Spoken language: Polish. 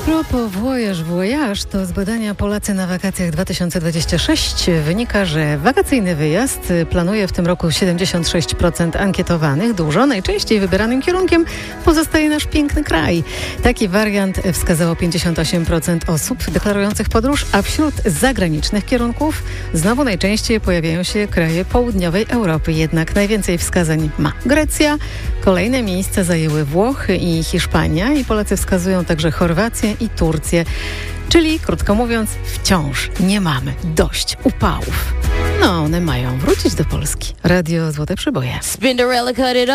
propos voyage, to z badania Polacy na wakacjach 2026 wynika, że wakacyjny wyjazd planuje w tym roku 76% ankietowanych. Dużo, najczęściej wybieranym kierunkiem pozostaje nasz piękny kraj. Taki wariant wskazało 58% osób deklarujących podróż, a wśród zagranicznych kierunków znowu najczęściej pojawiają się kraje południowej Europy. Jednak najwięcej wskazań ma Grecja, kolejne miejsca zajęły Włochy i Hiszpania i Polacy wskazują także Chorwację i Turcję. Czyli, krótko mówiąc, wciąż nie mamy dość upałów. No, one mają wrócić do Polski. Radio Złote Przeboje. Spinderella cut it